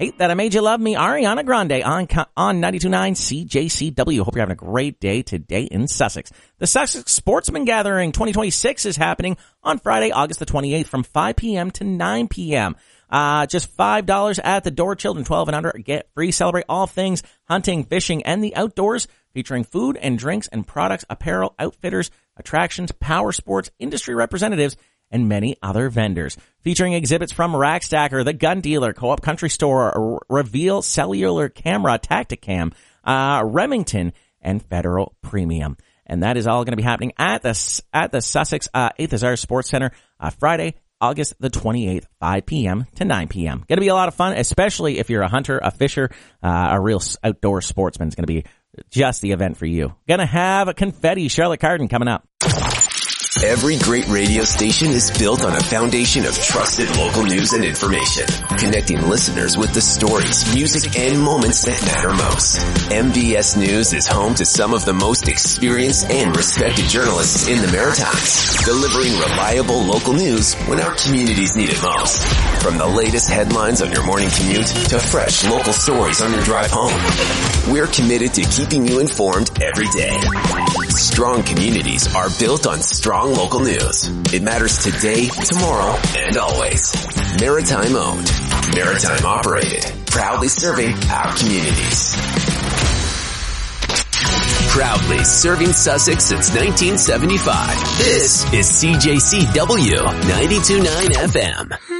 Hate That I Made You Love Me, Ariana Grande on 92.9 CJCW. Hope you're having a great day today in Sussex. The Sussex Sportsman Gathering 2026 is happening on Friday, August the 28th from 5 p.m. to 9 p.m. Just $5 at the door. Children 12 and under get free. Celebrate all things hunting, fishing, and the outdoors, featuring food and drinks and products, apparel, outfitters, attractions, power sports, industry representatives, and many other vendors. Featuring exhibits from Rackstacker, The Gun Dealer, Co-op Country Store, Reveal Cellular Camera, Tacticam, Remington, and Federal Premium. And that is all going to be happening at the Sussex 8th Desire Sports Center Friday, August the 28th, 5 p.m. to 9 p.m. Going to be a lot of fun, especially if you're a hunter, a fisher, a real outdoor sportsman. It's going to be just the event for you. Going to have a confetti, Charlotte Carden coming up. Every great radio station is built on a foundation of trusted local news and information, connecting listeners with the stories, music, and moments that matter most. MBS News is home to some of the most experienced and respected journalists in the Maritimes, delivering reliable local news when our communities need it most. From the latest headlines on your morning commute to fresh local stories on your drive home, we're committed to keeping you informed every day. Strong communities are built on strong local news. It matters today, tomorrow, and always. Maritime owned, maritime operated, proudly serving our communities. Proudly serving Sussex since 1975. This is CJCW 92.9 FM.